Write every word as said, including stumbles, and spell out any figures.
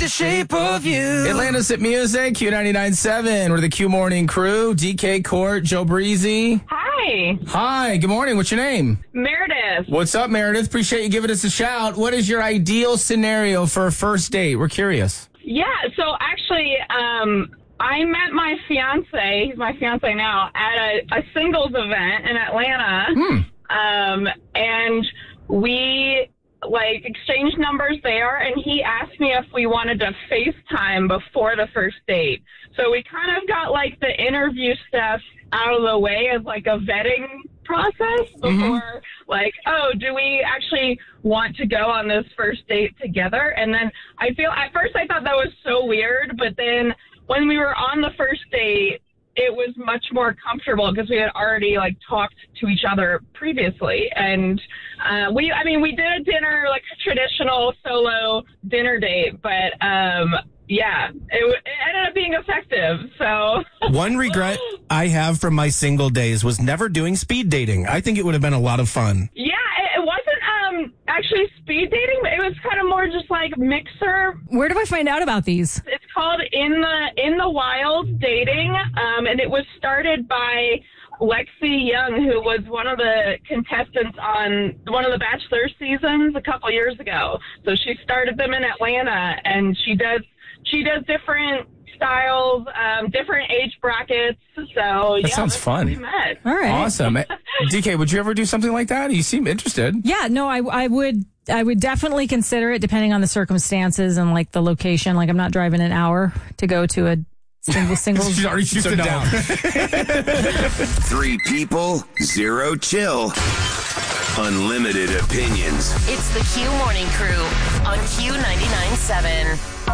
the shape of you. Atlantis at Music, Q ninety-nine point seven. We're the Q Morning Crew. D K Court, Joe Breezy. Hi. Hi, good morning. What's your name? Meredith. What's up, Meredith? Appreciate you giving us a shout. What is your ideal scenario for a first date? We're curious. Yeah, so actually, um, I met my fiance, he's my fiance now, at a, a singles event in Atlanta. Hmm. Um, and we, like, exchanged numbers there, and he asked me if we wanted to FaceTime before the first date. So we kind of got, like, the interview stuff out of the way as, like, a vetting process before, mm-hmm. like, oh, do we actually want to go on this first date together? And then I feel, at first I thought that was so weird, but then when we were on the first date, it was much more comfortable because we had already, like, talked to each other previously. And uh, we, I mean, we did a dinner, like a traditional solo dinner date, but um, yeah, it, it ended up being effective. So one regret I have from my single days was never doing speed dating. I think it would have been a lot of fun. Yeah, it, it wasn't um, actually speed dating, but it was kind of more just like mixer. Where do I find out about these? It's called In the In the Wild Dating, um, and it was started by Lexi Young, who was one of the contestants on one of the Bachelor seasons a couple years ago. So she started them in Atlanta, and she does she does different styles, um, different age brackets. So that yeah, sounds fun. We met. All right, awesome. D K, would you ever do something like that? You seem interested. Yeah, no, I I would. I would definitely consider it depending on the circumstances and like the location. Like I'm not driving an hour to go to a single single. She's already shooting so no. down. Three people, zero chill. Unlimited opinions. It's the Q Morning Crew on Q ninety-nine point seven.